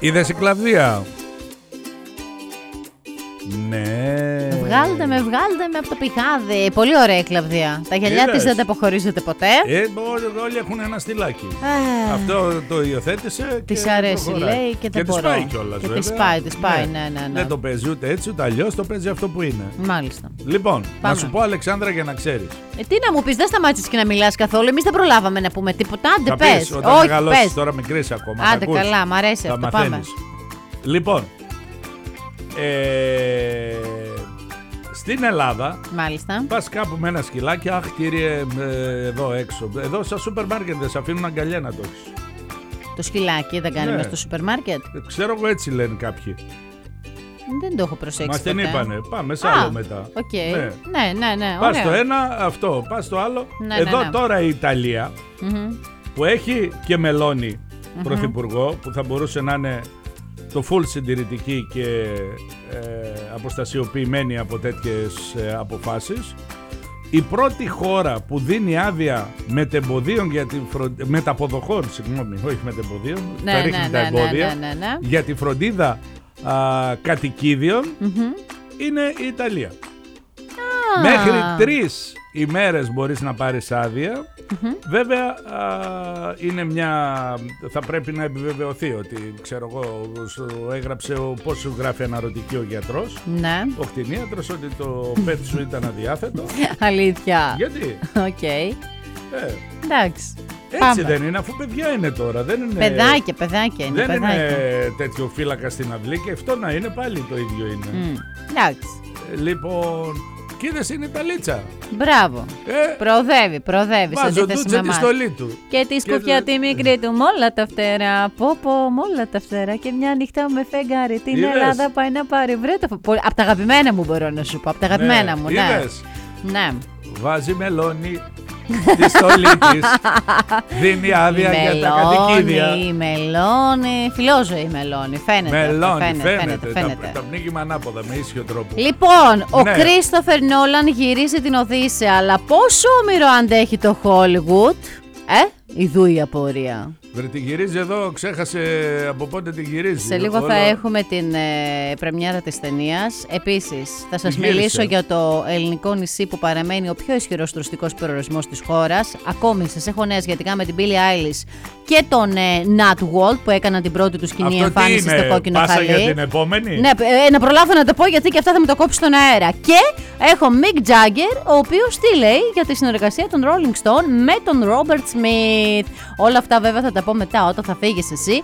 Είδες η Κλαβδία? Ναι. Βγάλτε με από το πηγάδι. Πολύ ωραία η Κλαβδία. Τα γυαλιά της δεν τα αποχωρίζετε ποτέ. Όλοι έχουν ένα στυλάκι. Αυτό το υιοθέτησε. Της αρέσει, λέει, και δεν μπορώ. Και της πάει κιόλας, και βέβαια. Της πάει, ναι. Δεν το παίζει ούτε έτσι ούτε αλλιώς, το παίζει αυτό που είναι. Μάλιστα. Λοιπόν, πάμε. Να σου πω, Αλεξάνδρα, για να ξέρεις. Τι να μου πεις, δεν σταμάτησες και να μιλάς καθόλου. Εμείς δεν προλάβαμε να πούμε τίποτα. Άντε, πες. Όταν μεγαλώσεις, τώρα μικρής ακόμα. Άντε, καλά, μ' αρέσει αυτό. Πάμε. Λοιπόν. Στην Ελλάδα, μάλιστα, πας κάπου με ένα σκυλάκι. Αχ, κύριε, εδώ έξω. Εδώ στα σούπερ μάρκετ δεν σε αφήνουν αγκαλιά να το έχεις. Το σκυλάκι δεν κάνει μέσα στο σούπερ μάρκετ. Ξέρω εγώ, έτσι λένε κάποιοι. Δεν το έχω προσέξει. Μας την είπανε. Πάμε σε άλλο μετά. Okay. Ναι. Πας στο ένα, αυτό. Πας στο άλλο. Εδώ τώρα η Ιταλία, που έχει και Μελώνη πρωθυπουργό, που θα μπορούσε να είναι το full συντηρητική και αποστασιοποιημένη από τέτοιες αποφάσεις. Η πρώτη χώρα που δίνει άδεια μετεμποδίων για τη μεταποδοχών, συγγνώμη, όχι μετεμποδίων, θα ρίχνει τα εμπόδια, για τη φροντίδα κατοικίδιων είναι η Ιταλία. Μέχρι 3 ημέρες μπορείς να πάρεις άδεια. Βέβαια είναι θα πρέπει να επιβεβαιωθεί ότι, ξέρω εγώ, σου έγραψε πώς σου γράφει αναρωτική ο γιατρός, ο κτηνίατρος, ότι το pet σου ήταν αδιάθετο. Αλήθεια? Γιατί? Οκ. Εντάξει. Έτσι δεν είναι, αφού παιδιά είναι τώρα. Δεν είναι, παιδάκια είναι. Δεν είναι τέτοιο φύλακα στην αυλή, και αυτό να είναι πάλι το ίδιο είναι. Εντάξει. Λοιπόν, και είδες είναι Ιταλίτσα. Μπράβο. Προοδεύει σε αντίθεση με εμάς. Και τη σκουφιά τη μικρή του, με όλα τα φτερά. Με όλα τα φτερά. Και μια νύχτα με φεγγάρι. Την Ελλάδα πάει να πάρει. Απ' τα αγαπημένα μου μπορώ να σου πω. Απ' τα αγαπημένα μου, ναι. Βάζει μελώνη στη στολή της. Δίνει άδεια για τα κατοικίδια. Η μελώνη, φιλόζωη η μελώνη. Φαίνεται. Τα πνίγημα ανάποδα με ίσιο τρόπο. Λοιπόν, ο Κρίστοφερ Νόλαν γυρίζει την Οδύσσεια, αλλά πόσο όμηρο αντέχει το Hollywood? Ιδού η απορία. Τη γυρίζει εδώ, ξέχασε από πότε τη γυρίζει. Σε λίγο θα έχουμε την πρεμιέρα της ταινίας. Επίσης θα σας μιλήσω για το ελληνικό νησί που παραμένει ο πιο ισχυρός τουριστικός προορισμός της χώρας. Ακόμη σας έχω νέα σχετικά με την Billie Eilish και τον Nat Walt που έκαναν την πρώτη του σκηνή εμφάνιση στο κόκκινο χαλί. Πάσα για την επόμενη. Ναι, να προλάβω να το πω, γιατί και αυτά θα με το κόψει στον αέρα. Και έχω Mick Jagger, ο οποίος τι λέει για τη συνεργασία των Rolling Stone με τον Robert Smith. Όλα αυτά βέβαια θα τα πω μετά όταν θα φύγεις εσύ.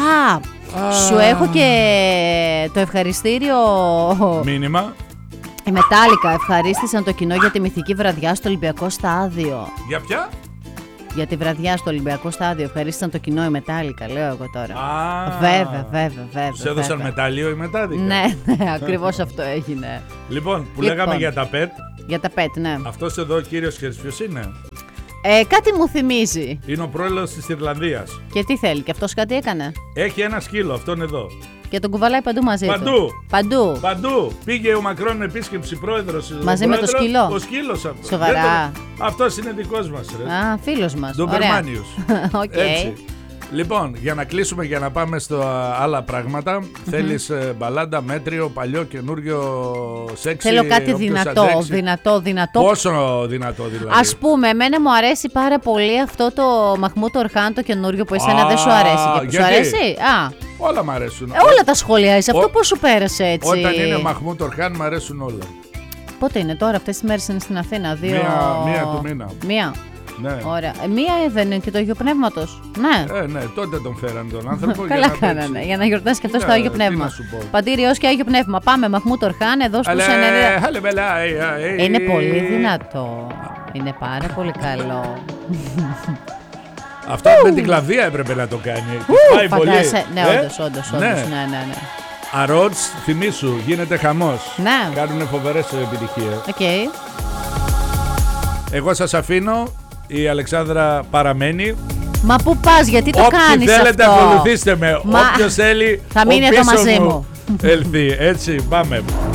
Σου έχω και το ευχαριστήριο μήνυμα. Η Metallica ευχαρίστησαν το κοινό για τη μυθική βραδιά στο Ολυμπιακό Στάδιο. Για ποια? Για τη βραδιά στο Ολυμπιακό Στάδιο ευχαρίστησαν το κοινό η Metallica, λέω εγώ τώρα. Βέβαια. Τους έδωσαν μετάλλιο η Metallica. Ναι, ακριβώς αυτό έγινε. Λοιπόν, που λέγαμε για τα pet. Για τα pet, ναι. Αυτός εδώ ο κύριος ποιος είναι? Κάτι μου θυμίζει. Είναι ο πρόεδρος της Ιρλανδίας. Και τι θέλει, και αυτός κάτι έκανε? Έχει ένα σκύλο, αυτόν εδώ. Και τον κουβαλάει παντού μαζί του. Παντού. Πήγε ο Μακρόν επίσκεψη πρόεδρος. Μαζί με το σκύλο. Ο σκύλος αυτό. Σοβαρά. Αυτός είναι δικός μας. Φίλος μας. Ντομπερμάνιους. Okay. Λοιπόν, για να κλείσουμε, για να πάμε στο άλλα πράγματα. Θέλεις μπαλάντα, μέτριο, παλιό, καινούριο, σεξι? Θέλω κάτι δυνατό. Πόσο δυνατό δηλαδή? Ας πούμε, εμένα μου αρέσει πάρα πολύ αυτό το Μαχμούτ Ορχάν, το καινούριο, που εσένα δεν σου αρέσει. Και σου αρέσει? Όλα μ' αρέσουν. Όλα τα σχολιάζεις. Αυτό πώς σου πέρασε έτσι? Όταν είναι Μαχμούτ Ορχάν μ' αρέσουν όλα. Πότε είναι τώρα, αυτές τις μέρες είναι στην Αθήνα? Μία του μήνα. Μία. Ναι. Ωραία. Μία δεν είναι και το Αγίου Πνεύματος? Ναι, τότε τον φέραν τον άνθρωπο. Καλά κάνανε, για να γιορτάσει και αυτό το Άγιο Πνεύμα. Παντήριος και Άγιο Πνεύμα. Πάμε Μαχμούτ Ορχάν εδώ στους 90. Είναι πολύ δυνατό. Είναι πάρα πολύ καλό. Αυτό με την Κλαβδία έπρεπε να το κάνει. Πάει πολύ. Ναι, όντως. Ναι. Αρότς, θυμήσου, γίνεται χαμός. Ναι. Κάνουνε φοβερές επιτυχίες. Okay. Εγώ σας αφήνω. Η Αλεξάνδρα παραμένει. Μα πού πας, γιατί το κάνεις αυτό? Θέλετε, ακολουθήστε με. Όποιος θέλει, θα μείνει εδώ μαζί μου. Έλθει, έτσι, πάμε.